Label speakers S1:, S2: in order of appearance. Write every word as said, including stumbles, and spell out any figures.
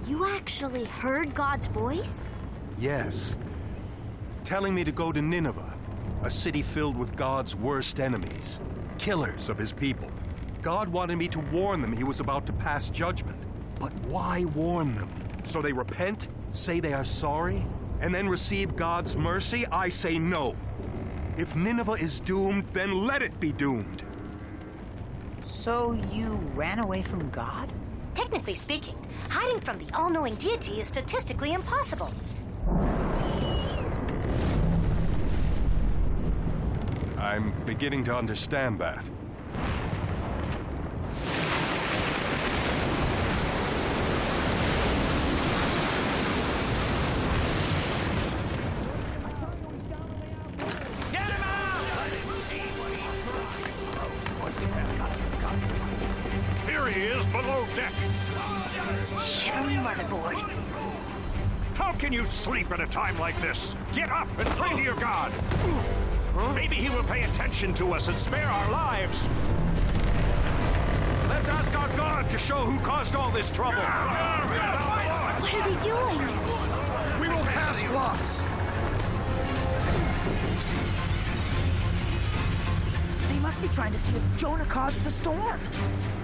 S1: You actually heard God's voice?
S2: Yes. Telling me to go to Nineveh, a city filled with God's worst enemies, killers of his people. God wanted me to warn them he was about to pass judgment. But why warn them? So they repent, say they are sorry, and then receive God's mercy? I say no. If Nineveh is doomed, then let it be doomed.
S3: So you ran away from God?
S4: Technically speaking, hiding from the all-knowing deity is statistically impossible.
S2: I'm beginning to understand that.
S5: Here he is below deck.
S4: Shivering motherboard.
S5: How can you sleep at a time like this? Get up and pray to your God. Huh? Maybe he will pay attention to us and spare our lives.
S2: Let's ask our God to show who caused all this trouble.
S1: What are they doing?
S2: We will cast lots.
S3: They must be trying to see if Jonah caused the storm.